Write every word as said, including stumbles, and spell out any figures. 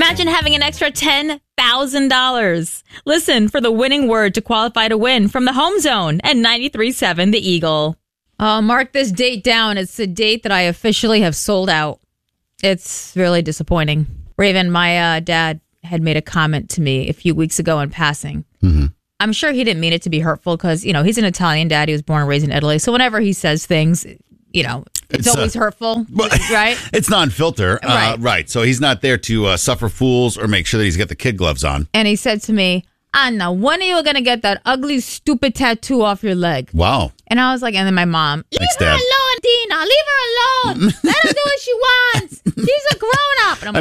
Imagine having an extra ten thousand dollars. Listen for the winning word to qualify to win from the Home Zone at ninety-three point seven The Eagle. Uh, mark this date down. It's the date that I officially have sold out. It's really disappointing. Raven, my uh, dad had made a comment to me a few weeks ago in passing. Mm-hmm. I'm sure he didn't mean it to be hurtful because, you know, he's an Italian dad. He was born and raised in Italy. So whenever he says things, you know, it's, it's always uh, hurtful, right? It's non-filter. Right. Uh, right. So he's not there to uh, suffer fools or make sure that he's got the kid gloves on. And he said to me, Anna, when are you going to get that ugly, stupid tattoo off your leg? Wow. And I was like, and then my mom, leave Thanks, her Dad. alone, Tina. Leave her alone. Let her do what she wants. She's a grown-up. And I'm I